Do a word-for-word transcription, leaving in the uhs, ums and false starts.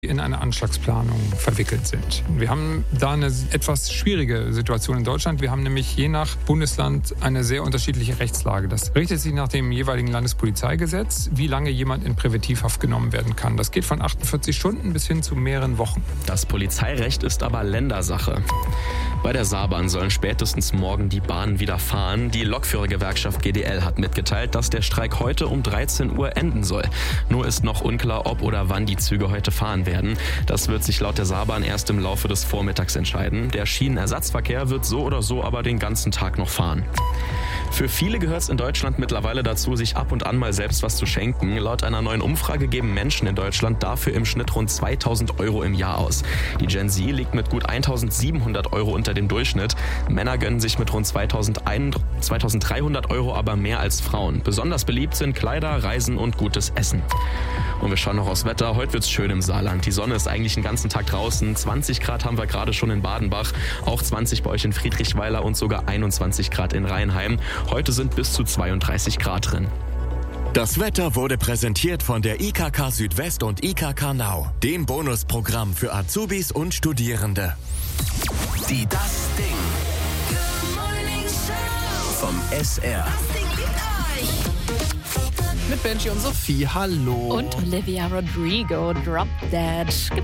in eine Anschlagsplanung verwickelt sind. Wir haben da eine etwas schwierige Situation in Deutschland. Wir haben nämlich je nach Bundesland eine sehr unterschiedliche Rechtslage. Das richtet sich nach dem jeweiligen Landespolizeigesetz, wie lange jemand in Präventivhaft genommen werden kann. Das geht von achtundvierzig Stunden bis hin zu mehreren Wochen. Das Polizeirecht ist aber Ländersache. Bei der Saarbahn sollen spätestens morgen die Bahnen wieder fahren. Die Lokführergewerkschaft G D L hat mitgeteilt, dass der Streik heute um dreizehn Uhr enden soll. Nur ist noch unklar, ob oder wann die Züge heute fahren werden. Das wird sich laut der Saarbahn erst im Laufe des Vormittags entscheiden. Der Schienenersatzverkehr wird so oder so aber den ganzen Tag noch fahren. Für viele gehört es in Deutschland mittlerweile dazu, sich ab und an mal selbst was zu schenken. Laut einer neuen Umfrage geben Menschen in Deutschland dafür im Schnitt rund zweitausend Euro im Jahr aus. Die Gen Z liegt mit gut eintausendsiebenhundert Euro unter dem Durchschnitt. Männer gönnen sich mit rund zweitausenddreihundert Euro aber mehr als Frauen. Besonders beliebt sind Kleider, Reisen und gutes Essen. Und wir schauen noch aufs Wetter. Heute wird's schön im Saarland. Die Sonne ist eigentlich den ganzen Tag draußen. zwanzig Grad haben wir gerade schon in Badenbach, auch zwanzig bei euch in Friedrichsweiler und sogar einundzwanzig Grad in Rheinheim. Heute sind bis zu zweiunddreißig Grad drin. Das Wetter wurde präsentiert von der I K K Südwest und I K K Now, dem Bonusprogramm für Azubis und Studierende. Die Das Ding vom S R. Mit Benji und Sophie, hallo. Und Olivia Rodrigo, Drop Dead.